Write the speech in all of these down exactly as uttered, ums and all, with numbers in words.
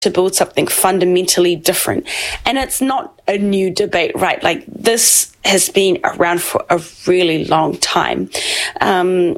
to build something fundamentally different. And it's not a new debate, right? Like, this has been around for a really long time. Um,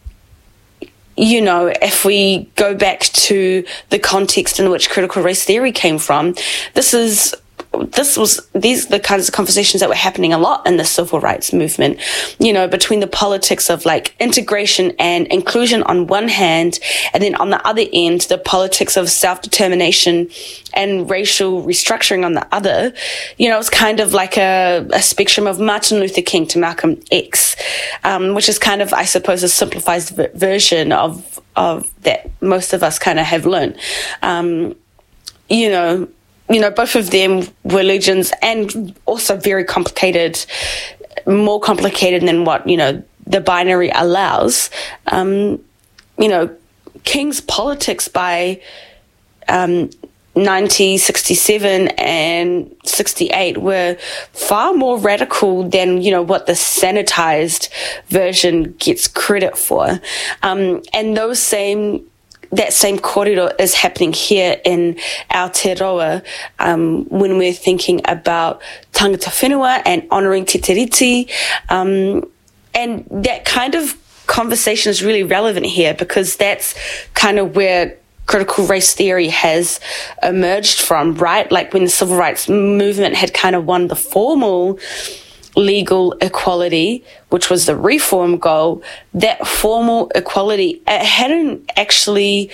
you know, if we go back to the context in which critical race theory came from, this is This was, these are the kinds of conversations that were happening a lot in the civil rights movement, you know, between the politics of like integration and inclusion on one hand, and then on the other end, the politics of self-determination and racial restructuring on the other. You know, it's kind of like a, a spectrum of Martin Luther King to Malcolm X, um, which is kind of, I suppose, a simplified v- version of, of that most of us kind of have learned. Um, you know, You know, both of them were legends and also very complicated, more complicated than what, you know, the binary allows. Um, you know, King's politics by um, nineteen sixty-seven and sixty-eight were far more radical than, you know, what the sanitized version gets credit for. Um, and those same That same kōrero is happening here in Aotearoa um, when we're thinking about tangata whenua and honouring te tiriti. Um, and that kind of conversation is really relevant here, because that's kind of where critical race theory has emerged from, right? Like when the civil rights movement had kind of won the formal legal equality, which was the reform goal, that formal equality, it hadn't actually,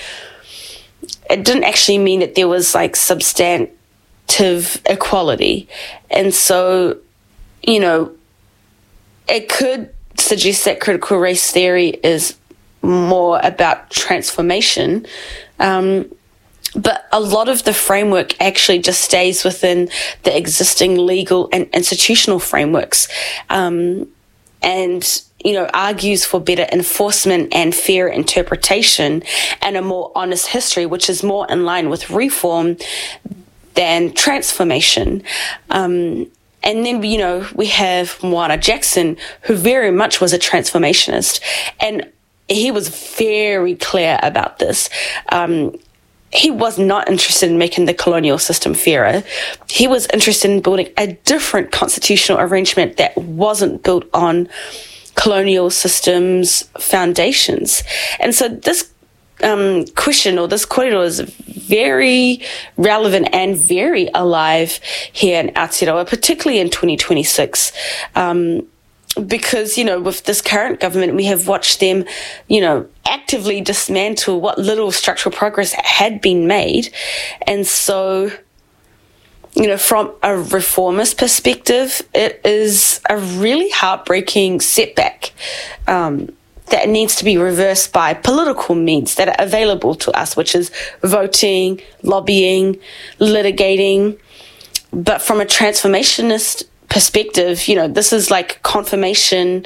it didn't actually mean that there was like substantive equality. And so, you know, it could suggest that critical race theory is more about transformation. Um, But a lot of the framework actually just stays within the existing legal and institutional frameworks, um, and, you know, argues for better enforcement and fair interpretation and a more honest history, which is more in line with reform than transformation. Um, and then, you know, we have Moana Jackson, who very much was a transformationist, and he was very clear about this. Um, He was not interested in making the colonial system fairer. He was interested in building a different constitutional arrangement that wasn't built on colonial systems' foundations. And so this um, question, or this kōrero, is very relevant and very alive here in Aotearoa, particularly in twenty twenty-six. Um, Because, you know, with this current government, we have watched them, you know, actively dismantle what little structural progress had been made. And so, you know, from a reformist perspective, it is a really heartbreaking setback um, that needs to be reversed by political means that are available to us, which is voting, lobbying, litigating. But from a transformationist perspective, you know, this is like confirmation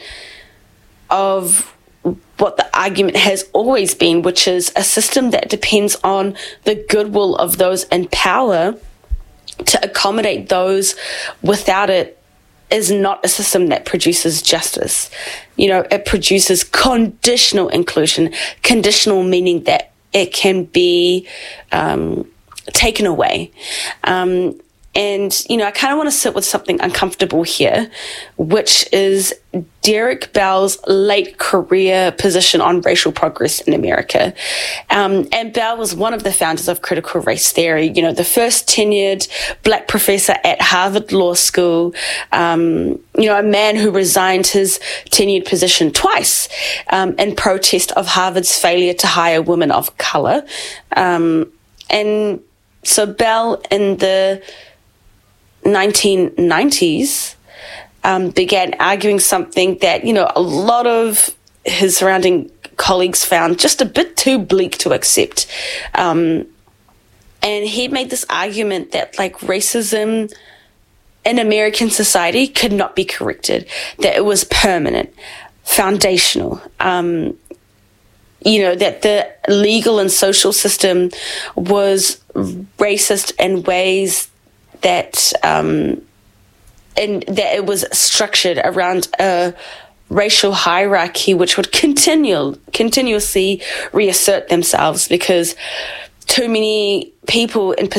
of what the argument has always been, which is a system that depends on the goodwill of those in power to accommodate those without it is not a system that produces justice. You know, it produces conditional inclusion, conditional meaning that it can be um, taken away. Um, And, you know, I kind of want to sit with something uncomfortable here, which is Derek Bell's late career position on racial progress in America. Um, and Bell was one of the founders of critical race theory, you know, the first tenured black professor at Harvard Law School, um, you know, a man who resigned his tenured position twice um, in protest of Harvard's failure to hire women of color. Um, and so Bell, in the nineteen nineties, um, began arguing something that, you know, a lot of his surrounding colleagues found just a bit too bleak to accept. Um, and he made this argument that, like, racism in American society could not be corrected, that it was permanent, foundational, um, you know, that the legal and social system was racist in ways that um, and that it was structured around a racial hierarchy which would continue continuously reassert themselves, because too many people in